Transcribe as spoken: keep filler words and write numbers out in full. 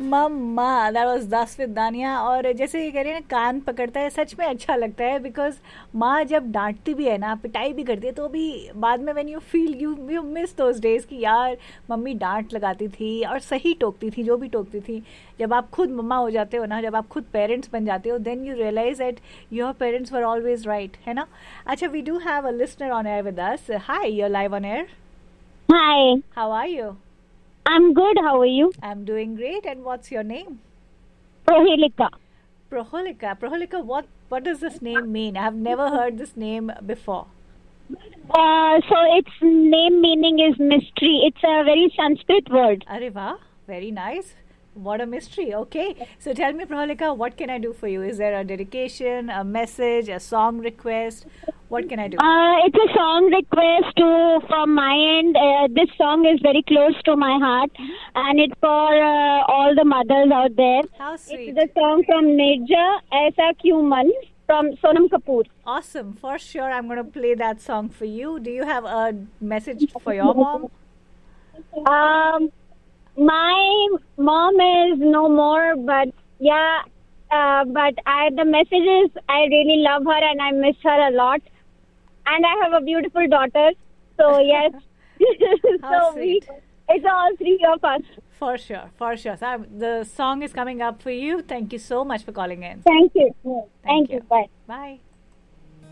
Mamma, that was दस with दानिया। और जैसे ये कह रही है ना, कान पकड़ता है, सच में अच्छा लगता है, बिकॉज माँ जब डांटती भी है ना, पिटाई भी करती है, तो भी बाद में when you feel you you miss those days कि यार मम्मी डांट लगाती थी और सही टोकती थी, जो भी टोकती थी। जब आप खुद मम्मा हो जाते हो ना, जब आप खुद पेरेंट्स बन जाते हो, then you realise that your parents were always right, है ना। अच्छा, we do have a listener on air with us. Hi, you are live on air. Hi, how are you? I'm good. How are you? I'm doing great. And what's your name? Prohilika. Proholika. Proholika, what what does this name mean? I have never heard this name before. Uh, so its name meaning is mystery. It's a very Sanskrit word. Arey wah, very nice. What a mystery. Okay. So tell me, Proholika, what can I do for you? Is there a dedication, a message, a song request? What can I do? Uh, it's a song request to, from my end. Uh, this song is very close to my heart, and it's for uh, all the mothers out there. How sweet. It's the song from Nirja Aisa Kyun Man from Sonam Kapoor. Awesome. For sure, I'm going to play that song for you. Do you have a message for your mom? Um, my mom is no more, but yeah, uh, but I the message is I really love her and I miss her a lot, and I have a beautiful daughter. So yes, How so we, sweet. it's all three of us. For sure, for sure. So I'm- the song is coming up for you. Thank you so much for calling in. Thank you. Thank, you. you. Bye. Bye.